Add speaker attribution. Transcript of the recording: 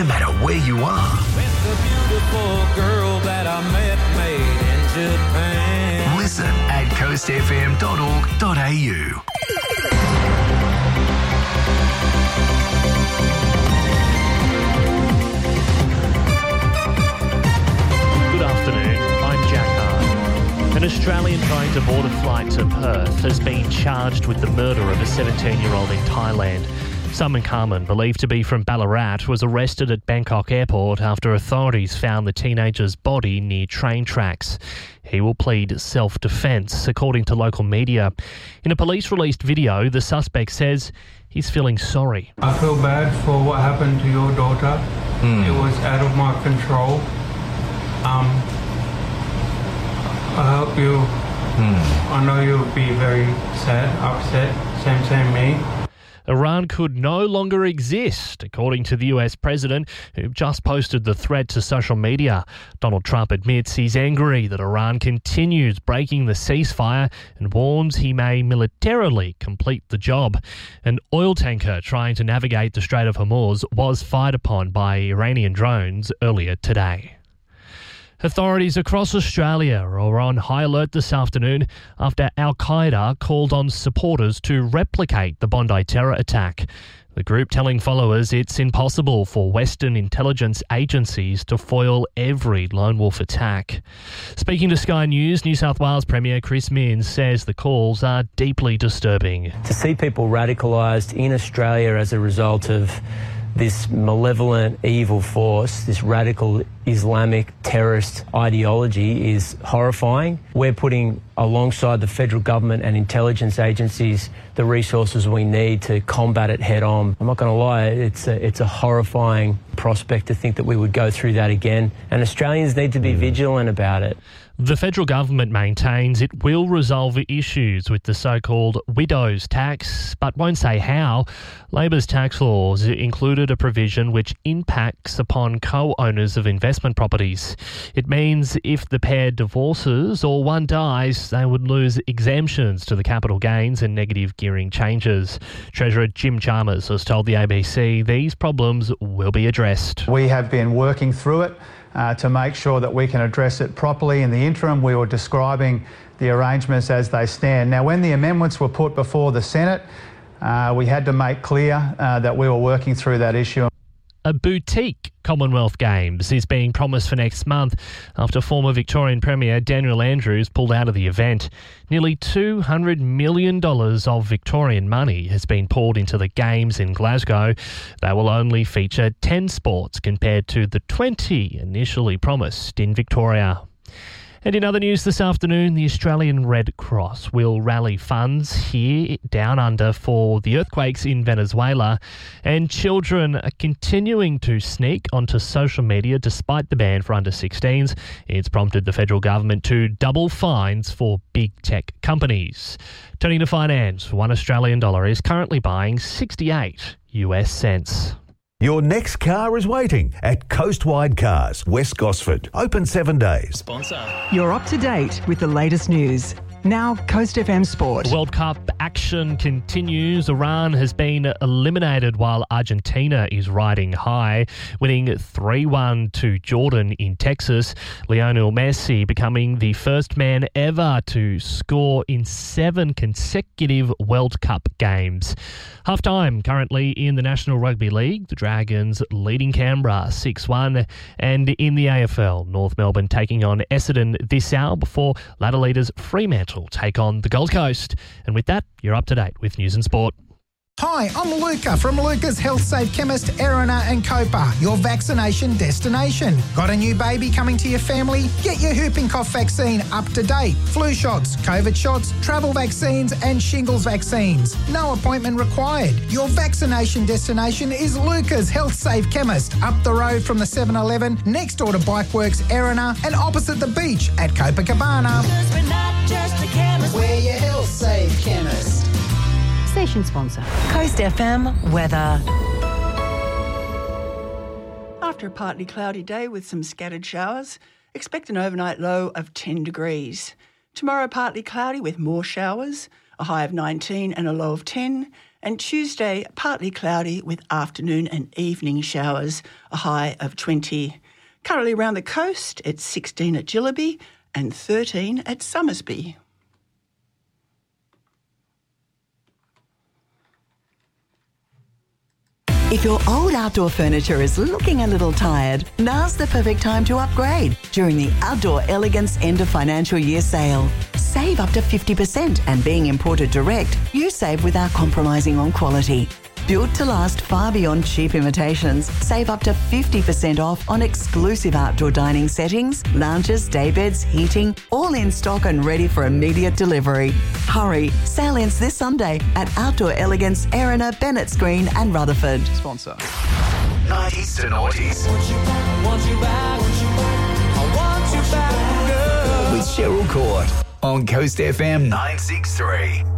Speaker 1: no matter where you are.
Speaker 2: With the beautiful girl that I met made in Japan.
Speaker 1: Listen at coastfm.org.au.
Speaker 3: Good afternoon, I'm Jack Hart. An Australian trying to board a flight to Perth has been charged with the murder of a 17-year-old in Thailand. Salman Kharman, believed to be from Ballarat, was arrested at Bangkok Airport after authorities found the teenager's body near train tracks. He will plead self-defence, according to local media. In a police-released video, the suspect says he's feeling sorry.
Speaker 4: I feel bad for what happened to your daughter. It was out of my control. I hope you... I know you'll be very sad, upset. Same me.
Speaker 3: Iran could no longer exist, according to the US president, who just posted the threat to social media. Donald Trump admits he's angry that Iran continues breaking the ceasefire and warns he may militarily complete the job. An oil tanker trying to navigate the Strait of Hormuz was fired upon by Iranian drones earlier today. Authorities across Australia are on high alert this afternoon after Al-Qaeda called on supporters to replicate the Bondi terror attack. The group telling followers it's impossible for Western intelligence agencies to foil every lone wolf attack. Speaking to Sky News, New South Wales Premier Chris Minns says the calls are deeply disturbing.
Speaker 5: To see people radicalised in Australia as a result of this malevolent evil force, this radical Islamic terrorist ideology is horrifying. We're putting alongside the federal government and intelligence agencies the resources we need to combat it head on. I'm not going to lie, it's a horrifying prospect to think that we would go through that again, and Australians need to be vigilant about it.
Speaker 3: The federal government maintains it will resolve issues with the so-called widow's tax, but won't say how. Labor's tax laws included a provision which impacts upon co-owners of investment properties. It means if the pair divorces or one dies, they would lose exemptions to the capital gains and negative gearing changes. Treasurer Jim Chalmers has told the ABC these problems will be addressed.
Speaker 6: We have been working through it to make sure that we can address it properly. In the interim, we were describing the arrangements as they stand. Now, when the amendments were put before the Senate, we had to make clear that we were working through that issue.
Speaker 3: A boutique Commonwealth Games is being promised for next month after former Victorian Premier Daniel Andrews pulled out of the event. Nearly $200 million of Victorian money has been poured into the Games in Glasgow. They will only feature 10 sports compared to the 20 initially promised in Victoria. And in other news this afternoon, the Australian Red Cross will rally funds here down under for the earthquakes in Venezuela, and children are continuing to sneak onto social media despite the ban for under-16s. It's prompted the federal government to double fines for big tech companies. Turning to finance, $1 Australian is currently buying 68 US cents.
Speaker 7: Your next car is waiting at Coastwide Cars, West Gosford. Open 7 days.
Speaker 3: Sponsor.
Speaker 8: You're up to date with the latest news. Now, Coast FM Sport.
Speaker 3: World Cup action continues. Iran has been eliminated while Argentina is riding high, winning 3-1 to Jordan in Texas. Lionel Messi becoming the first man ever to score in 7 consecutive World Cup games. Half-time currently in the National Rugby League. The Dragons leading Canberra 6-1. And in the AFL, North Melbourne taking on Essendon this hour before ladder leaders Fremantle take on the Gold Coast. And with that, you're up to date with News and Sport.
Speaker 9: Hi, I'm Luca from Luca's Health Safe Chemist, Erina and Copa, your vaccination destination. Got a new baby coming to your family? Get your whooping cough vaccine up to date. Flu shots, COVID shots, travel vaccines and shingles vaccines. No appointment required. Your vaccination destination is Luca's Health Safe Chemist, up the road from the 7-Eleven, next door to Bikeworks, Erina, and opposite the beach at Copacabana.
Speaker 10: Because we're not just a chemist,
Speaker 9: we're your Health Safe Chemist.
Speaker 11: Station sponsor.
Speaker 12: Coast FM weather.
Speaker 13: After a partly cloudy day with some scattered showers, expect an overnight low of 10 degrees. Tomorrow partly cloudy with more showers, a high of 19 and a low of 10, And Tuesday, partly cloudy with afternoon and evening showers, a high of 20. Currently around the coast, it's 16 at Gillaby and 13 at Summersby.
Speaker 1: If your old outdoor furniture is looking a little tired, now's the perfect time to upgrade during the Outdoor Elegance End of Financial Year sale. Save up to 50%, and being imported direct, you save without compromising on quality. Built to last far beyond cheap imitations, save up to 50% off on exclusive outdoor dining settings, lounges, daybeds, heating, all in stock and ready for immediate delivery. Hurry, sale ends this Sunday at Outdoor Elegance, Erina, Bennett's Green and Rutherford.
Speaker 14: Sponsor. 90s to noughties. With Cheryl Court on Coast FM 963.